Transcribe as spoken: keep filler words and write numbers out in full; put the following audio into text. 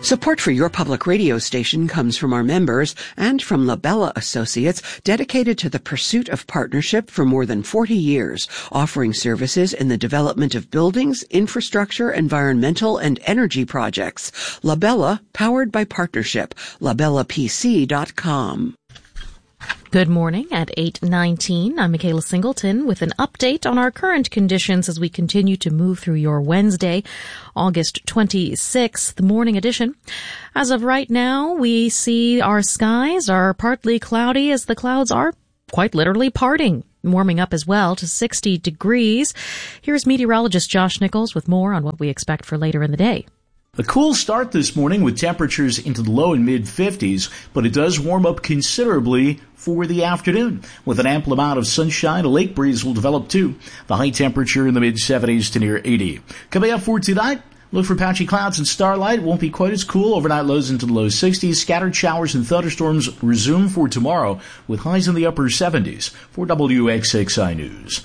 Support for your public radio station comes from our members and from Labella Associates, dedicated to the pursuit of partnership for more than forty years, offering services in the development of buildings, infrastructure, environmental, and energy projects. Labella, powered by partnership. labella p c dot com. Good morning at eight nineteen. I'm Michaela Singleton with an update on our current conditions as we continue to move through your Wednesday, August twenty-sixth morning edition. As of right now, we see our skies are partly cloudy as the clouds are quite literally parting, warming up as well to sixty degrees. Here's meteorologist Josh Nichols with more on what we expect for later in the day. A cool start this morning with temperatures into the low and mid fifties, but it does warm up considerably for the afternoon. With an ample amount of sunshine, a lake breeze will develop too. The high temperature in the mid seventies to near eighty. Coming up for tonight, look for patchy clouds and starlight. It won't be quite as cool. Overnight lows into the low sixties. Scattered showers and thunderstorms resume for tomorrow with highs in the upper seventies. For W X X I News,